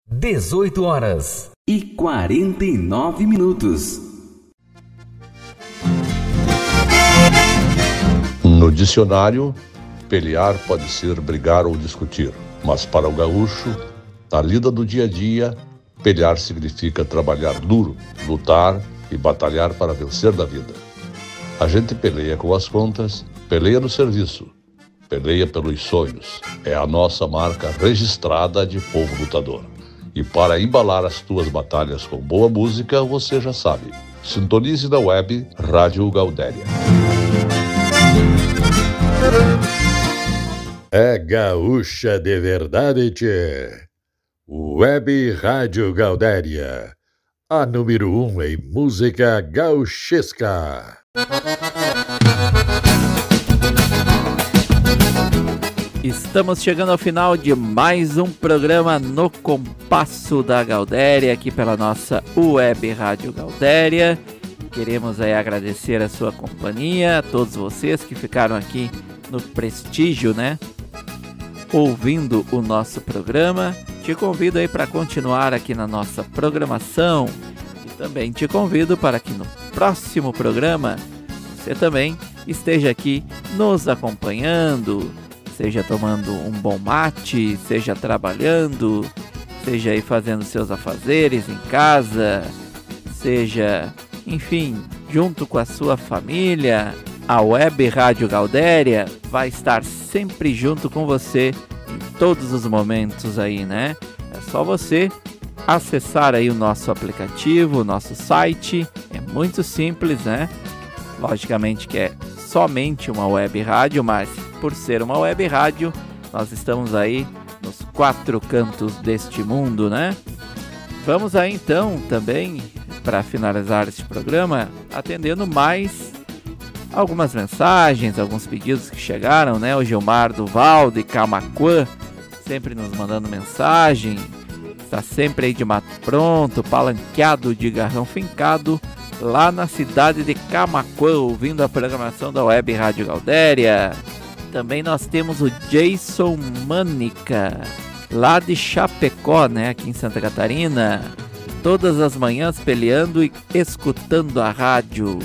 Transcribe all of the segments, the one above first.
18h49. No dicionário, pelear pode ser brigar ou discutir, mas para o gaúcho, na lida do dia a dia, pelear significa trabalhar duro, lutar e batalhar para vencer da vida. A gente peleia com as contas, peleia no serviço, peleia pelos sonhos. É a nossa marca registrada de povo lutador. E para embalar as tuas batalhas com boa música, você já sabe. Sintonize na web Rádio Gaudéria. É gaúcha de verdade, tchê. Web Rádio Gaudéria, a número 1 em música gauchesca. Estamos chegando ao final de mais um programa no Compasso da Gaudéria, aqui pela nossa Web Rádio Gaudéria. Queremos aí agradecer a sua companhia, a todos vocês que ficaram aqui no prestígio, né? Ouvindo o nosso programa. Te convido aí para continuar aqui na nossa programação e também te convido para que no próximo programa você também esteja aqui nos acompanhando, seja tomando um bom mate, seja trabalhando, seja aí fazendo seus afazeres em casa, seja, enfim, junto com a sua família. A Web Rádio Gaudéria vai estar sempre junto com você em todos os momentos aí, né? É só você acessar aí o nosso aplicativo, o nosso site. É muito simples, né? Logicamente que é somente uma web rádio, mas por ser uma web rádio, nós estamos aí nos 4 cantos deste mundo, né? Vamos aí então também, para finalizar este programa, atendendo mais algumas mensagens, alguns pedidos que chegaram, né? O Gilmar Duval de Camaquã, sempre nos mandando mensagem, está sempre aí de mato pronto, palanqueado de garrão fincado, lá na cidade de Camaquã, ouvindo a programação da Web Rádio Gaudéria. Também nós temos o Jason Manica, lá de Chapecó, né? Aqui em Santa Catarina, todas as manhãs peleando e escutando a rádio.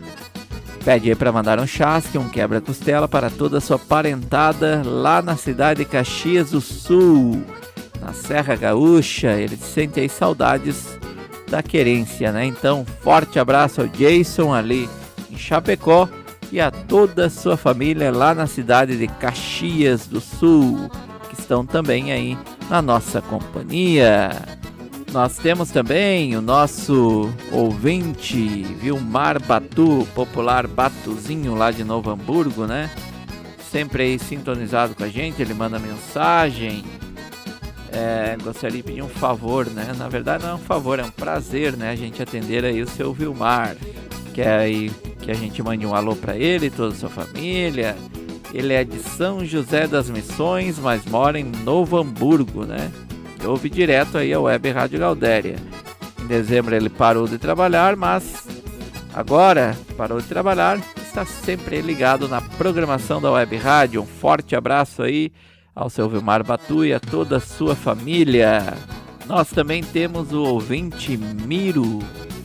Pede aí para mandar um chasque, um quebra-costela para toda a sua parentada lá na cidade de Caxias do Sul, na Serra Gaúcha. Ele sente aí saudades da querência, né? Então, forte abraço ao Jason ali em Chapecó e a toda a sua família lá na cidade de Caxias do Sul, que estão também aí na nossa companhia. Nós temos também o nosso ouvinte Vilmar Batu, popular Batuzinho lá de Novo Hamburgo, né? Sempre aí sintonizado com a gente, ele manda mensagem. Gostaria de pedir um favor, né? Na verdade não é um favor, é um prazer, né? A gente atender aí o seu Vilmar. Quer aí que a gente mande um alô para ele e toda a sua família. Ele é de São José das Missões, mas mora em Novo Hamburgo, né? Ouve direto aí a Web Rádio Gaudéria. Em dezembro ele parou de trabalhar, mas agora parou de trabalhar, está sempre ligado na programação da Web Rádio. Um forte abraço aí ao seu Vilmar Batu e a toda a sua família. Nós também temos o ouvinte Miro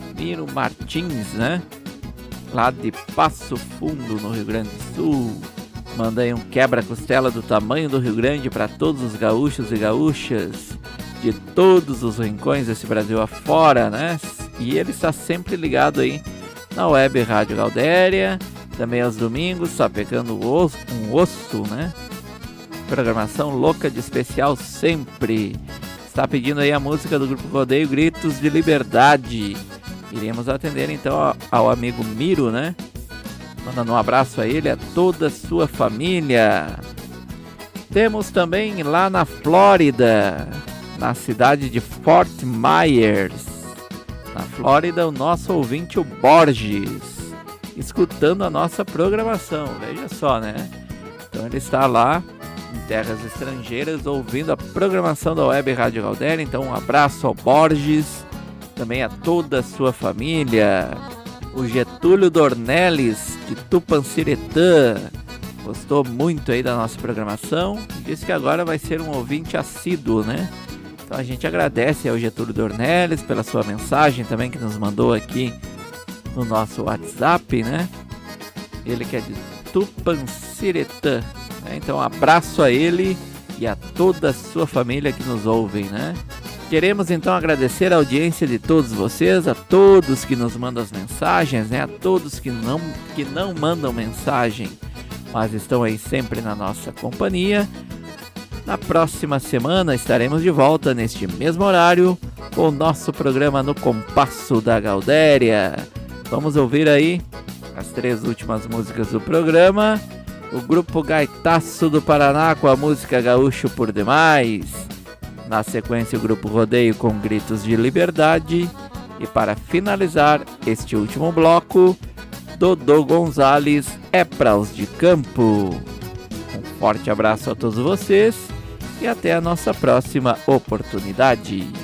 Martins, né? Lá de Passo Fundo, no Rio Grande do Sul. Manda aí um quebra-costela do tamanho do Rio Grande para todos os gaúchos e gaúchas de todos os rincões desse Brasil afora, né? E ele está sempre ligado aí na Web Rádio Gaudéria, também aos domingos, sapecando um osso, né? Programação louca de especial sempre. Está pedindo aí a música do Grupo Rodeio Gritos de Liberdade. Iremos atender então ao amigo Miro, né? Mandando um abraço a ele e a toda a sua família. Temos também lá na Flórida, na cidade de Fort Myers, na Flórida, o nosso ouvinte, o Borges, escutando a nossa programação. Veja só, né? Então ele está lá em terras estrangeiras ouvindo a programação da Web Rádio Gaudéria. Então um abraço ao Borges, também a toda a sua família. O Getúlio Dornelles, de Tupanciretã, gostou muito aí da nossa programação e disse que agora vai ser um ouvinte assíduo, né? Então a gente agradece ao Getúlio Dornelles pela sua mensagem também que nos mandou aqui no nosso WhatsApp, né? Ele que é de Tupanciretã, né? Então abraço a ele e a toda a sua família que nos ouvem, né? Queremos então agradecer a audiência de todos vocês, a todos que nos mandam as mensagens, né? A todos que não mandam mensagem, mas estão aí sempre na nossa companhia. Na próxima semana estaremos de volta neste mesmo horário com o nosso programa No Compasso da Gaudéria. Vamos ouvir aí as 3 últimas músicas do programa. O grupo Gaitaço do Paraná com a música Gaúcho por Demais. Na sequência, o grupo Rodeio com Gritos de Liberdade. E para finalizar este último bloco, Dodô Gonzalez, É Pra Os de Campo. Um forte abraço a todos vocês e até a nossa próxima oportunidade.